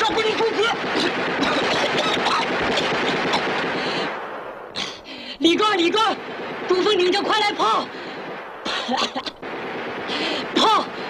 照顾你父子。李哥，朱凤，你就快来跑！跑！